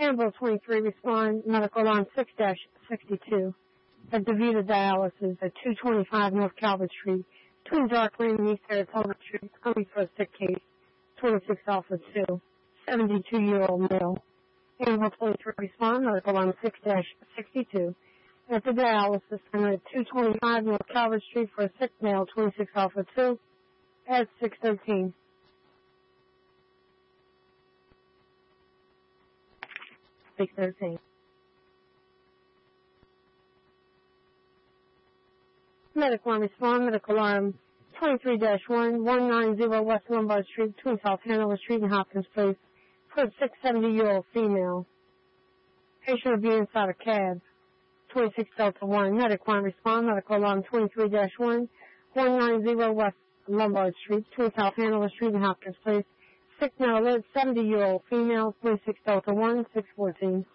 Campbell 23, respond, medical alarm 6-62. At DeVita Dialysis at 225 North Calvert Street, between Dark Lane and East Saratoga Street, only for a sick case, 26 Alpha 2, 72-year-old male. Campbell 23, respond, medical alarm 6-62. At the dialysis center at 225 North Calvert Street for a sick male, 26 Alpha 2, at 613. Medical alarm respond, medical alarm 23-1, 190 West Lombard Street, between South Hanover Street and Hopkins Place, for a 70-year-old female. Patient will be inside a cab, 26 Delta 1. Medical alarm respond, medical alarm 23-1, 190 West Lombard Street, between South Hanover Street and Hopkins Place. Sick male alert, 70-year-old female, 26 Delta 1, 614.